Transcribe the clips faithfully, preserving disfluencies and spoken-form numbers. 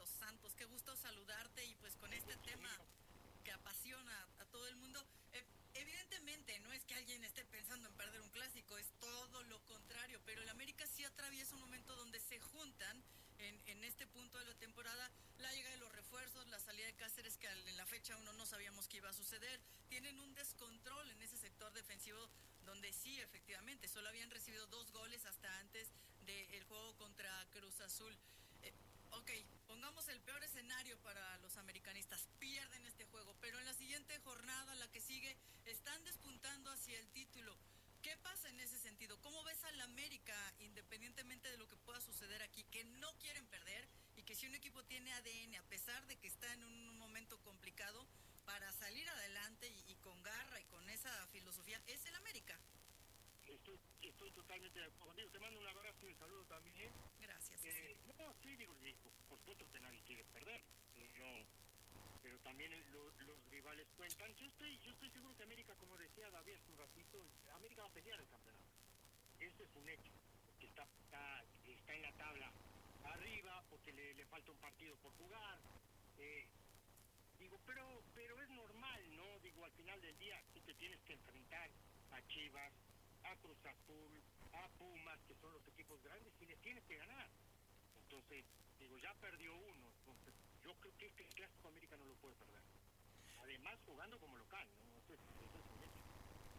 los Santos. Qué gusto saludarte y pues con este tema que apasiona a todo el mundo. Eh, evidentemente no es que alguien esté pensando en perder un clásico, es todo lo contrario, pero el América sí atraviesa un momento donde se juntan en, en este punto de la temporada la llegada de los refuerzos, la salida de Cáceres que en la fecha uno no sabíamos que iba a suceder, tienen un descontrol en ese sector defensivo donde sí, efectivamente, solo habían recibido dos goles hasta antes del juego contra Cruz Azul. Eh, Ok, pongamos el peor escenario para los americanistas. Pierden este juego, pero en la siguiente jornada, la que sigue, están despuntando hacia el título. ¿Qué pasa en ese sentido? ¿Cómo ves al América, independientemente de lo que pueda suceder aquí, que no quieren perder y que si un equipo tiene A D N, a pesar de que está en un momento complicado, para salir adelante y, y con garra y con esa filosofía, es el América? Estoy, estoy totalmente de acuerdo contigo. Te mando un abrazo y un saludo también. Gracias. Eh, no, sí, digo, digo, por supuesto que nadie quiere perder, pero, pero también lo, los rivales cuentan. Yo estoy, yo estoy seguro que América, como decía David hace un ratito, América va a pelear el campeonato. Eso es un hecho, porque está, está, está en la tabla arriba, porque le, le falta un partido por jugar. Eh, digo, pero, pero es normal, ¿no? Digo, al final del día tú te tienes que enfrentar a Chivas, a Cruz Azul, a Pumas, que son los equipos grandes, y les tienes que ganar. Entonces, digo, ya perdió uno. Entonces, yo creo que este clásico América no lo puede perder. Además, jugando como local, ¿no? Eso es, eso es un hecho.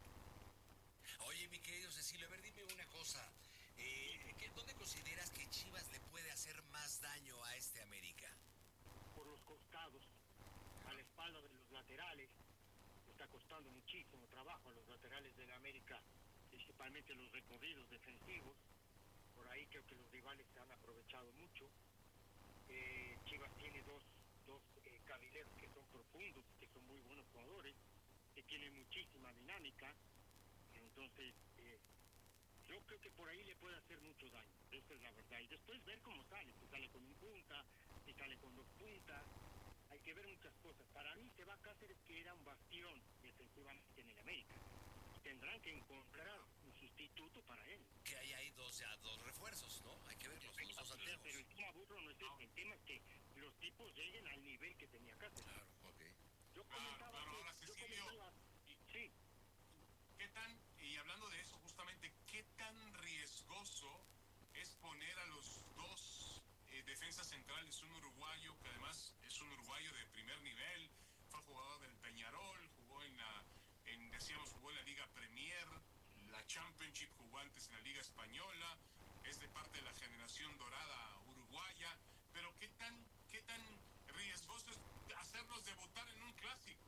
Oye, mi querido Cecilio, a ver, dime una cosa. Eh, ¿qué, ¿Dónde consideras que Chivas le puede hacer más daño a este América? Por los costados, a la espalda de los laterales. Está costando muchísimo trabajo a los laterales de la América, principalmente los recorridos defensivos. Por ahí creo que los rivales se han aprovechado mucho. Eh, Chivas tiene dos, dos eh, carrileros que son profundos, que son muy buenos jugadores, que tienen muchísima dinámica. Entonces, eh, yo creo que por ahí le puede hacer mucho daño, esa es la verdad. Y después ver cómo sale, si sale con un punta, si sale con dos puntas. Hay que ver muchas cosas. Para mí se va a Cáceres, que era un bastión defensivamente en el América. Tendrán que encontrar un sustituto para él. Que hay ahí dos, ya, dos refuerzos, ¿no? Hay que verlos, los dos Pero, altejos. pero el tema burro no es eso. El tema es que los tipos lleguen al nivel que tenía Cáceres. Claro, ok. Yo Claro, comentaba claro, que... ahora, yo Cecilio, comentaba, y- sí, ¿Qué tan, y hablando de eso justamente, qué tan riesgoso es poner a los dos eh, defensas centrales, un uruguayo que además es un uruguayo de primer nivel, fue jugador del Peñarol, jugó en la, en, decíamos, jugó en la Liga Premier, la Championship, jugó antes en la Liga Española, es de parte de la generación dorada uruguaya, pero qué tan, qué tan riesgoso es hacerlos debutar en un clásico?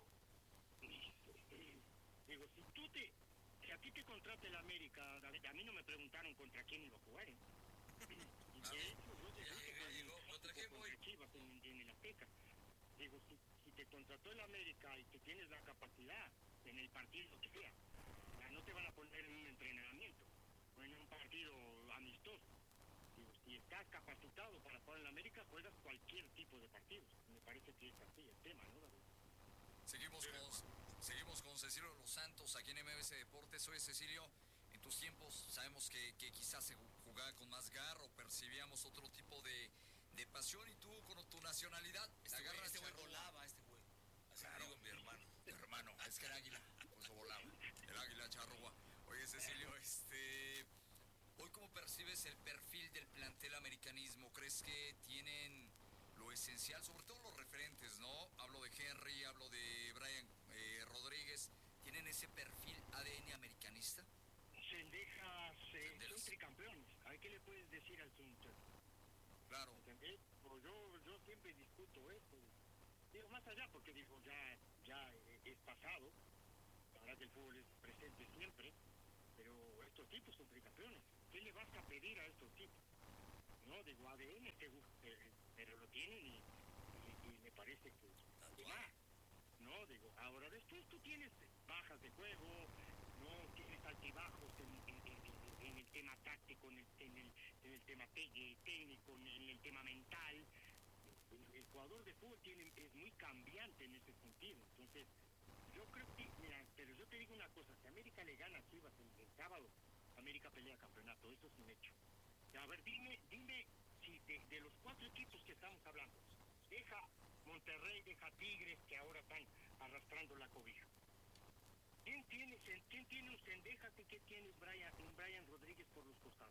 digo, si tú te... Si a ti te contrata el América, David, a mí no me preguntaron contra quién iba a jugar, ¿eh? Y Ah, de hecho, yo ya debuté llegó, con el llegó, ¿contra quién voy? contra Chivas en, en el Azteca. Digo, si, si te contrató el América y que tienes la capacidad en el partido que sea, ya no te van a poner en un entrenamiento o en un partido amistoso. Digo, si estás capacitado para jugar en la América, juegas cualquier tipo de partidos. Me parece que es así el tema, ¿no, David? Seguimos con, seguimos con Cecilio de los Santos aquí en M B C Deportes. Oye, Cecilio, en tus tiempos sabemos que, que quizás se jugaba con más garra o percibíamos otro tipo de, de pasión, y tú con tu nacionalidad Este la güey, garra este güey charrúa. volaba, este güey. Así Claro. digo mi hermano. Mi hermano, es que el águila, por eso volaba. El águila charrúa. Oye, Cecilio, este... Hoy, ¿cómo percibes el perfil del plantel americanismo? ¿Crees que tienen lo esencial, sobre todo los referentes, ¿no? Hablo de Henry, hablo de Brian eh, Rodríguez. ¿Tienen ese perfil A D N americanista? Cendejas, eh, Cendejas. son tricampeones. ¿A ver qué le puedes decir al Sunter? Claro. ¿Entendés? Pues yo, yo siempre discuto esto. Digo, más allá, porque digo, ya, ya eh, es pasado. La verdad que el fútbol es presente siempre. Pero estos tipos son tricampeones. ¿Qué le vas a pedir a estos tipos? No, digo, A D N seguro, eh, pero lo tienen y, y, y me parece que de más. No, digo, ahora después tú tienes bajas de juego, no tienes altibajos en, en, en, en el tema táctico, en el, en el, en el tema te- técnico, en el tema mental. El, el jugador de fútbol tiene, es muy cambiante en ese sentido. Entonces, yo creo que, mira, pero yo te digo una cosa, si América le gana a Chivas el, el sábado, América pelea campeonato, eso es un hecho. A ver, dime, dime si de, de los cuatro equipos que estamos hablando, deja Monterrey, deja Tigres, que ahora están arrastrando la cobija. ¿Quién tiene, quién tiene un Cendejas y quién tiene un Brian, un Brian Rodríguez por los costados?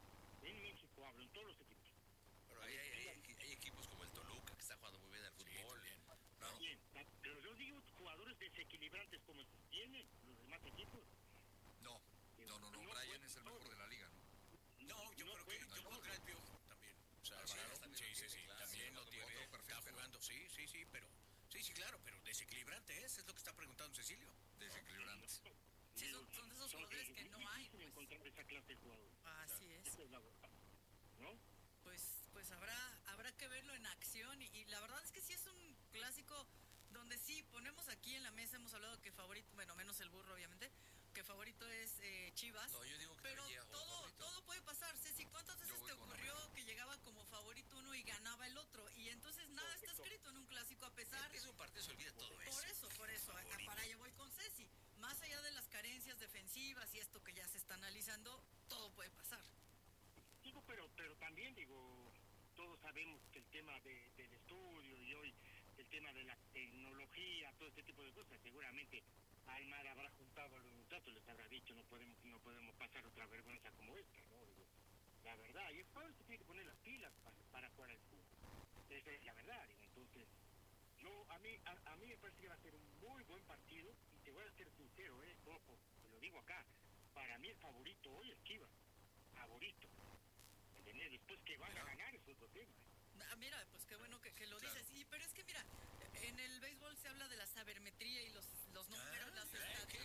En México hablo, en todos los equipos. Pero hay, hay, hay, hay equipos como el Toluca, que está jugando muy bien al fútbol. bien. Claro. Bien, pero yo digo jugadores desequilibrantes como tienen los demás equipos. No, no, no, no, No, Brian pues, es el no. mejor de la liga, ¿no? No, yo No, creo pues, que yo no. pondría el Piojo también. O sea, Sí, claro, también sí, lo sí, tiene, sí, claro. también lo Otro tiene. perfil, Está pero- jugando, sí, sí, sí, pero sí, sí, claro, pero desequilibrante es, es lo que está preguntando Cecilio. Desequilibrante. Sí, son, son de esos jugadores que no hay. Es difícil Pues. encontrar esa clase de jugadores. Así es. Esa es la verdad. ¿No? Pues, pues habrá, habrá que verlo en acción y, y la verdad es que sí es un clásico donde sí ponemos aquí en la mesa, hemos hablado que favorito, bueno, menos el burro obviamente, que favorito es eh, Chivas, No, yo digo que pero también llega como todo, favorito. todo puede pasar. Ceci, ¿cuántas Yo veces voy te con ocurrió América. que llegaba como favorito uno y ganaba el otro? Y entonces nada está escrito en un clásico a pesar. Es un partido, se olvida todo eso. Por eso, por eso, a- para allá voy con Ceci. Más allá de las carencias defensivas y esto que ya se está analizando, todo puede pasar. Digo, pero, pero también digo, todos sabemos que el tema de, del estudio y hoy el tema de la tecnología, todo este tipo de cosas, seguramente Almada habrá juntado a los muchachos, les habrá dicho no podemos, no podemos pasar otra vergüenza como esta, ¿no? Digo, la verdad, y el jugador se tiene que poner las pilas para, para jugar al fútbol. Esa es la verdad, digo, entonces, yo, a mí, a, a mí me parece que va a ser un muy buen partido, y te voy a ser sincero, eh, ojo, te lo digo acá, para mí el favorito hoy es Chivas, favorito. ¿Entendés? Después que van a ganar es otro tema. ¿eh? Ah, mira, pues qué bueno que, que lo Claro. dices. Sí, pero es que mira, en el béisbol se habla de la sabermetría y los, los números, las estadísticas.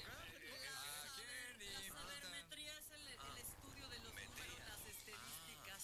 ¿A quién La importa? sabermetría es el, el estudio de los Metría. números, las estadísticas.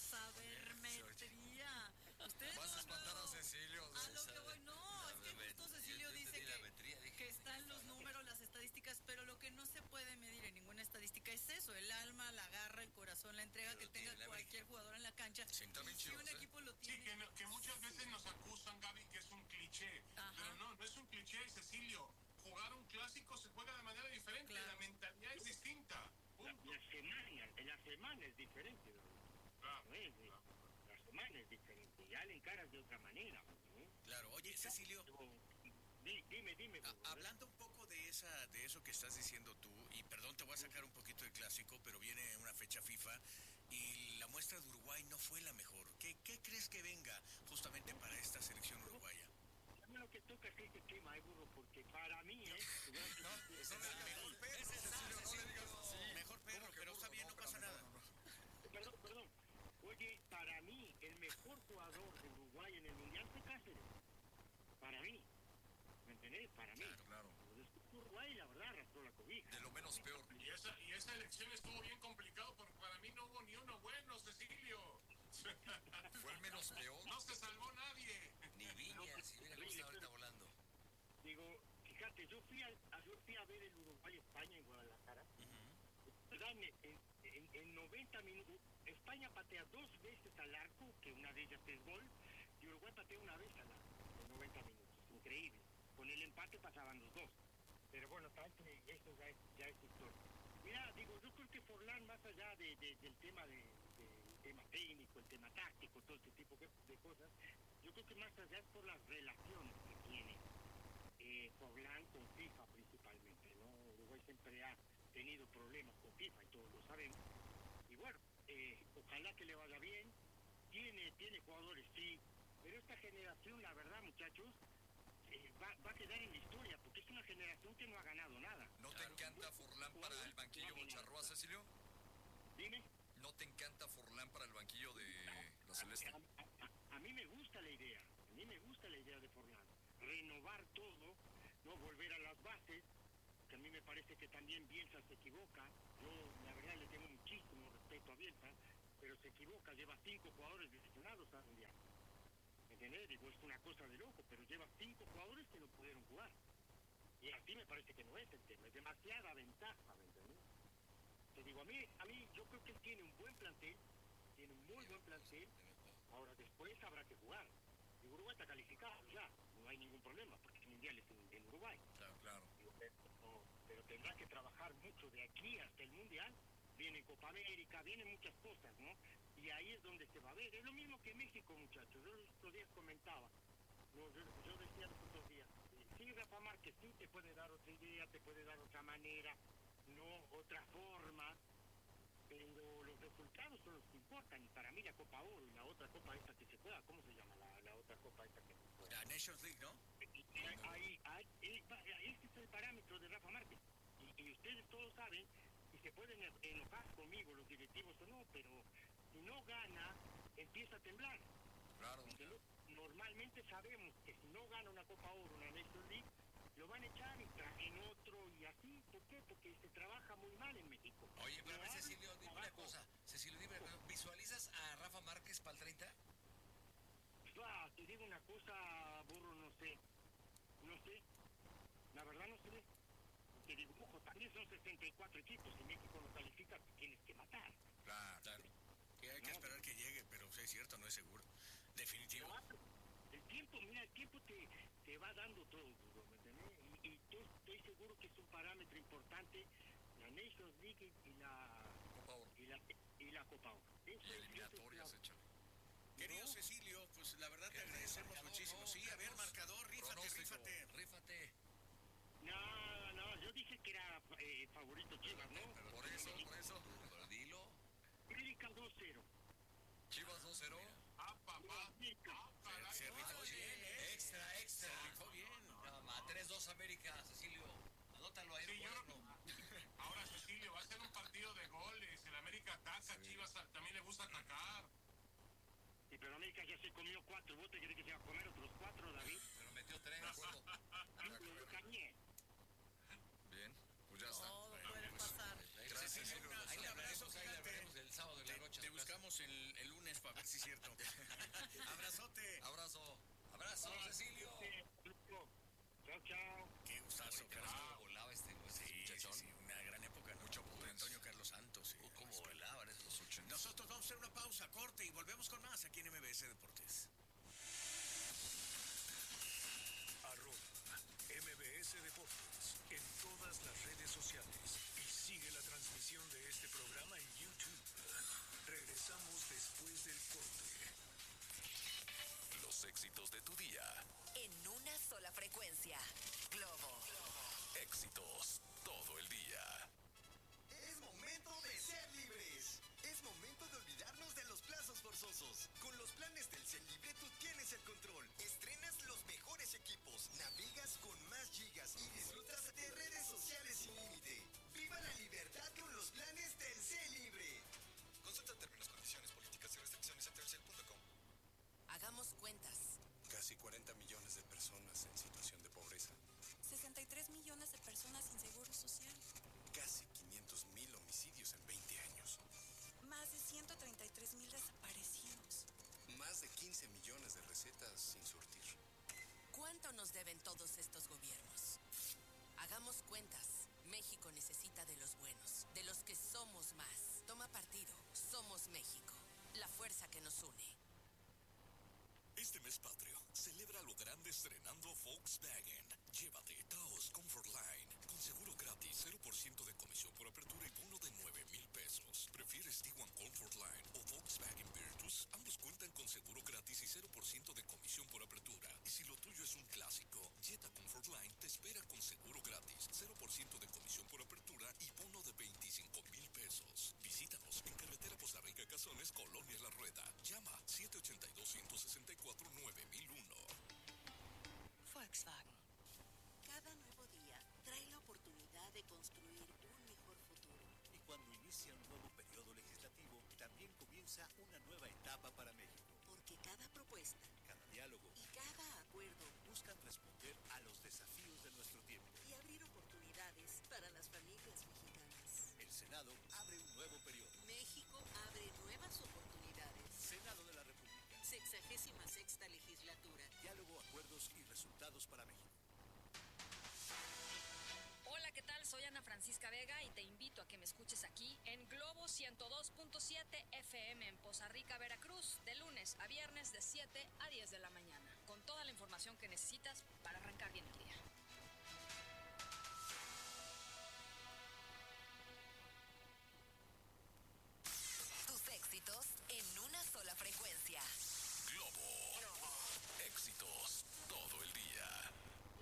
Sabermetría. Ustedes Vas a no, espantar no. a Cecilio. A lo que voy, no, es que Sabermet- justo yo Cecilio entendí dice la que, metría, dije. que están los números, las estadísticas, pero lo que no se puede medir en ninguna estadística es eso, el alma, la garra, el corazón, la entrega Pero que lo tenga tiene la cualquier jugador en la cancha. Sí, también y si Chivas, un ¿eh? equipo lo Sí, tiene... que, no- que muchas veces nos acusan, Gaby, que es un cliché. Ajá. Pero no, no es un cliché, Cecilio. Jugar un clásico se juega de manera diferente, Claro. la mentalidad es distinta. La, Punto. la semana, la semana es diferente, David. Claro, ¿No es? claro. La semana es diferente, ya le encaras de otra manera. ¿no? Claro, oye, Cecilio, Digo, di- Dime, dime. a- Hugo, hablando un poco de esa, de eso que estás diciendo tú, y perdón, te voy a sacar un poquito de clásico, pero viene una fecha FIFA y la muestra de Uruguay no fue la mejor. ¿Qué, qué crees que venga justamente para esta selección uruguaya? a mí lo que toca es este tema, eh, burro, porque para mí, ¿eh? te voy a decir- Mejor perro, Cecilio, no le digas así. mejor perro, ¿Cómo que pero burro? está bien, no pasa espérame, nada. no, no. Perdón, perdón. Oye, para mí, el mejor jugador de Uruguay en el Mundial fue Cáceres. Para mí. ¿Me entendés? Para mí. Claro, claro. Pero después Uruguay, la verdad, arrastró la cobija. De lo menos peor. Y esa, y esa elección estuvo bien complicado porque para mí no hubo ni uno bueno, Cecilio. Fue el menos peor. No se salvó nadie. Ni Viñas, si mira cómo está ahorita volando. Digo, fíjate, yo fui a, a- yo fui a ver el Uruguay-España en Guadalajara. ¿Verdad? En, en, en- en noventa minutos, España patea dos veces al arco, que una de ellas es gol, y Uruguay patea una vez al arco, en noventa minutos. Increíble. Con el empate pasaban los dos. Pero bueno, tanto eso ya es, ya es historia. Mira, digo, yo creo que Forlán, más allá de, de- del tema de, de- el tema técnico, el tema táctico, todo este tipo de de cosas, yo creo que más allá es por las relaciones que tiene eh, Forlán con FIFA principalmente, ¿no? Uruguay siempre ha tenido problemas con FIFA y todos lo sabemos. Y bueno, eh, ojalá que le vaya bien. Tiene, tiene jugadores, sí, pero esta generación, la verdad, muchachos, eh, va, va a quedar en la historia, porque es una generación que no ha ganado nada. ¿No te encanta Forlán para el banquillo Bocharroa, Cecilio? Dime. ¿No te encanta Forlán para el banquillo de la Celeste? A, a- a- a mí me gusta la idea, a mí me gusta la idea de Forlán. Renovar todo, no volver a las bases, que a mí me parece que también Bielsa se equivoca. Yo, la verdad, le tengo muchísimo respeto a Bielsa, pero se equivoca, lleva cinco jugadores lesionados al Mundial. ¿Me entendés? Digo, es una cosa de loco, pero lleva cinco jugadores que no pudieron jugar. Y así me parece que no es el tema, es demasiada ventaja, ¿me entendés? Te digo, a mí, a mí yo creo que él tiene un buen plantel, tiene un muy buen plantel. Ahora después habrá que jugar. Y Uruguay está calificado ya, no hay ningún problema, porque el Mundial es en, en Uruguay. Claro, claro. Digo, pero, no, pero tendrá que trabajar mucho de aquí hasta el Mundial. Viene Copa América, vienen muchas cosas, ¿no? Y ahí es donde se va a ver. Es lo mismo que México, muchachos. Yo los otros días comentaba. No, yo, yo decía los otros días, eh, sí, Rafa Márquez sí te puede dar otra idea, te puede dar otra manera, no otra forma, pero los resultados son los que importan. Y para mí la Copa Oro y la otra Copa esta que se juega, ¿cómo se llama la, la otra Copa esta que se juega? La Nations League, ¿no? Y ahí, ahí, ahí, eh, va, eh, ese es el parámetro de Rafa Márquez. Y, y ustedes todos saben, y se pueden e- enojar conmigo los directivos o no, pero si no gana, empieza a temblar. Claro. Porque no- normalmente sabemos que si no gana una Copa Oro, una Nations League, lo van a echar y traen otro y así. ¿Por qué? Porque se trabaja muy mal en México. Oye, pero No a ver, hay Cecilio, dime una trabajo. cosa. Cecilio, dime una cosa. ¿Visualizas a Rafa Márquez para el treinta? Ah, te digo una cosa, burro, no sé. No sé. La verdad no sé. Te digo, ojo, también son sesenta y cuatro equipos. Si México no califica, te tienes que matar. Claro. claro. Que hay que No. esperar que llegue, pero sí es cierto, no es seguro. Definitivo. Claro. El tiempo, mira, el tiempo te, te va dando todo, burro, ¿me entiendes? Y, y yo estoy seguro que es un parámetro importante la Nations League y la, Copa Oro. y la, y la Copa Oro. Y Eso es- eso es eliminatorias, clave. échale. Querido No. Cecilio, pues la verdad te ¿Qué? agradecemos ¿Marcador, muchísimo. no, Sí, a ver, Carlos? marcador, rífate, Pronóstico. rífate. Rífate. No, no, yo dije que era eh, favorito Chivas, ¿no? Por eso, por eso. Pero dilo. América dos cero. Chivas dos cero. Ah, papá. América. Ah, caray. Se rifó Oye, bien, ¿eh? extra, extra. Se rifó bien. No, ma, tres dos América, Cecilio. Anótalo ahí en Sí, un yo creo cuaderno. que- Ahora, Cecilio, va a ser un partido de goles. El América ataca, Chivas a- también le gusta atacar. Sí, pero América ya se comió cuatro. ¿Vos te querés que se va a comer otros cuatro, David? Pero metió tres. De acuerdo. Yo lo cañé. Bien, pues ya está. Todo puede pasar. Gracias, Cecilio, Cecilio. un Ahí le abrazo hablaremos, ahí le gigante. hablaremos el sábado de la Te, noche. te buscamos el, el lunes para ver si es cierto. Abrazote. Abrazo. Abrazo, Cecilio. Chao, chao. Qué gustazo, Pero carajo. cómo volaba este, este Sí, sí, muchachón. sí, una gran época, ¿no? Mucha Con potencia. Antonio Carlos Santos. Sí. Uh, cómo volaban esos los ochenta. Nosotros vamos a hacer una pausa, corte y volvemos con más aquí en M B S Deportes. Arroba M B S Deportes en todas las redes sociales y sigue la transmisión de este programa en YouTube. Regresamos después del corte. Los éxitos de tu día. En una sola frecuencia. Globo. Éxitos todo el día. Es momento de ser libres. Es momento de olvidarnos de los plazos forzosos. Con los planes del Cel Libre tú tienes el control. Estrenas los mejores equipos, navegas con más gigas y disfrutas de redes sociales sin límite. ¡Viva la libertad con los planes del Cel Libre! Consulta términos, condiciones, políticas y restricciones en telcel punto com. Hagamos cuentas. Casi cuarenta millones de personas en situación de pobreza. sesenta y tres millones de personas sin seguro social. Casi quinientos mil homicidios en veinte años. Más de ciento treinta y tres mil desaparecidos. Más de quince millones de recetas sin surtir. ¿Cuánto nos deben todos estos gobiernos? Hagamos cuentas. México necesita de los buenos, de los que somos más. Toma partido. Somos México. La fuerza que nos une. Este mes patrio, celebra lo grande estrenando Volkswagen. Llévate Taos Comfort Line con seguro gratis, cero por ciento de comisión por apertura y bono de nueve mil pesos. ¿Prefieres Tiguan Comfort Line o Volkswagen Virtus? Ambos cuentan con seguro gratis y cero por ciento de comisión por apertura. Y si lo tuyo es un clásico, Jetta Comfort Line te espera con seguro gratis, cero por ciento de comisión por apertura y bono de veinticinco mil pesos. Visítanos en Carretera Poza Rica Cazones, Colonia La Rueda. Llama siete ocho dos, uno seis cuatro, nueve mil uno. Volkswagen. Cada nuevo día trae la oportunidad de construir un mejor futuro. Y cuando inicia un nuevo periodo legislativo, también comienza una nueva etapa para México. Porque cada propuesta Cada diálogo y cada acuerdo buscan responder a los desafíos de nuestro tiempo. y abrir oportunidades para las familias mexicanas. El Senado abre un nuevo periodo. México abre nuevas oportunidades. Senado de la República. Sexagésima sexta legislatura. Diálogo, acuerdos y resultados para México. Hola, ¿qué tal? Soy Ana Francisca Vega y te invito a que me escuches aquí en Globo ciento dos punto siete F M en Poza Rica, Veracruz, de lunes a viernes de siete a diez de la mañana, con toda la información que necesitas para arrancar bien el día.